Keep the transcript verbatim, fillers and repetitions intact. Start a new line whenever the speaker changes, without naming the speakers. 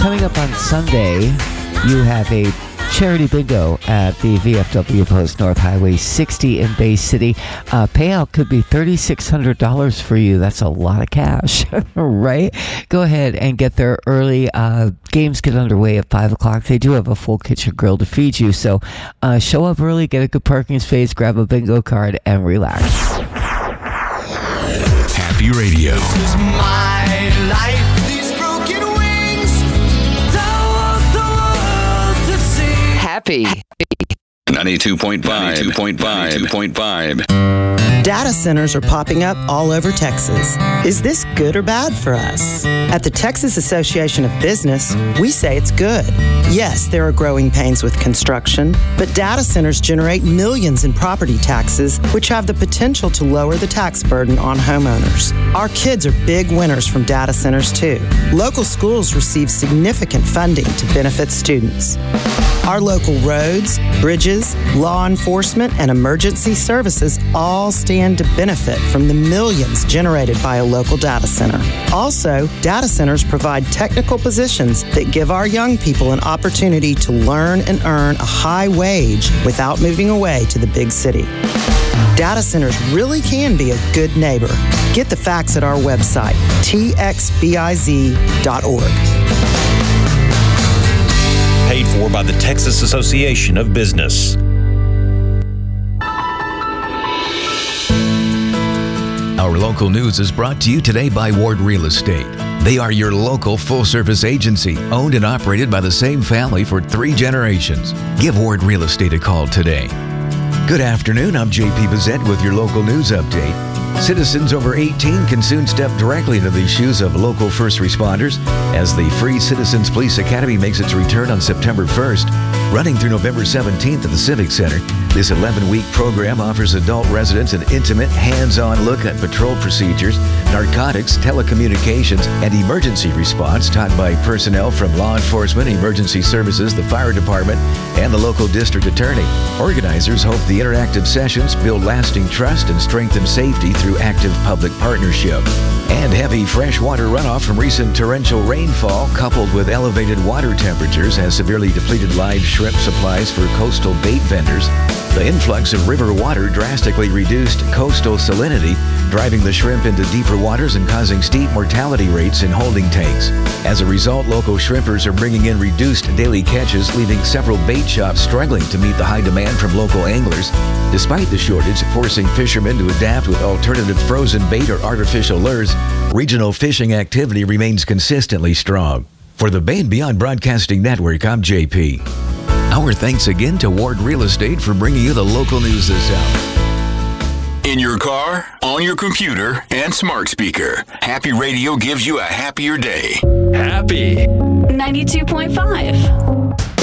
coming up on Sunday, you have a charity bingo at the V F W Post North Highway sixty in Bay City. Uh, payout could be three thousand six hundred dollars for you. That's a lot of cash, right? Go ahead and get there early. Uh, games get underway at five o'clock. They do have a full kitchen grill to feed you. So uh, show up early, get a good parking space, grab a bingo card, and relax.
Happy Radio.
This is my life. These broken wings. Don't want the world to see.
Happy.
ninety-two point five. ninety-two point five. ninety-two point five.
Data centers are popping up all over Texas. Is this good or bad for us? At the Texas Association of Business, we say it's good. Yes, there are growing pains with construction, but data centers generate millions in property taxes, which have the potential to lower the tax burden on homeowners. Our kids are big winners from data centers, too. Local schools receive significant funding to benefit students. Our local roads, bridges, law enforcement, and emergency services all stand to benefit from the millions generated by a local data center. Also, data centers provide technical positions that give our young people an opportunity to learn and earn a high wage without moving away to the big city. Data centers really can be a good neighbor. Get the facts at our website, T X B I Z dot org.
Paid for by the Texas Association of Business.
Our local news is brought to you today by Ward Real Estate. They are your local full-service agency, owned and operated by the same family for three generations. Give Ward Real Estate a call today. Good afternoon, I'm J P Bazette with your local news update. Citizens over eighteen can soon step directly into the shoes of local first responders as the Free Citizens Police Academy makes its return on September first, running through November seventeenth at the Civic Center. This eleven-week program offers adult residents an intimate, hands-on look at patrol procedures, narcotics, telecommunications, and emergency response taught by personnel from law enforcement, emergency services, the fire department, and the local district attorney. Organizers hope the interactive sessions build lasting trust and strengthen safety through active public partnership. And heavy freshwater runoff from recent torrential rainfall, coupled with elevated water temperatures, has severely depleted live shrimp supplies for coastal bait vendors. The influx of river water drastically reduced coastal salinity, driving the shrimp into deeper waters and causing steep mortality rates in holding tanks. As a result, local shrimpers are bringing in reduced daily catches, leaving several bait shops struggling to meet the high demand from local anglers. Despite the shortage forcing fishermen to adapt with alternative frozen bait or artificial lures, regional fishing activity remains consistently strong. For the Bay and Beyond Broadcasting Network, I'm J P. Our thanks again to Ward Real Estate for bringing you the local news this hour.
In your car, on your computer, and smart speaker, Happy Radio gives you a happier day. Happy.
ninety-two point five.